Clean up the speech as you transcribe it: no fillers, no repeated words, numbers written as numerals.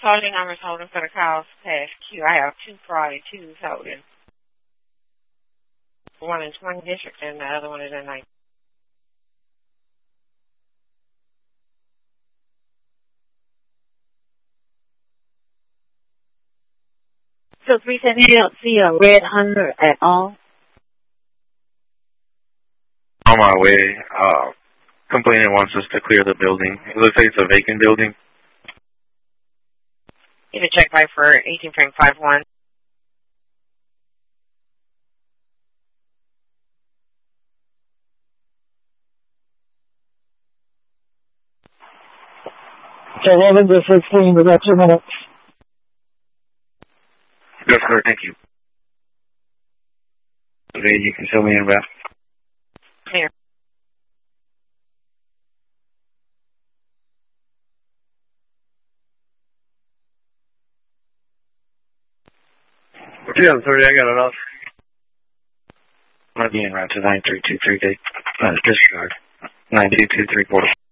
Holding numbers holding for the calls past Q. I have 2 prior 2s holding. One in 20 district and the other one is in 9. So 370, you don't see a red hunter at all? On my way, complainant wants us to clear the building. It looks like it's a vacant building. You can check by for 18.51. Okay, 11 to 16, we got 2 minutes. Yes, sir, thank you. Okay, you can show me in back. Clear. Yeah, I'm sorry, I got it off. I'm being route to 9323 discard. 92234.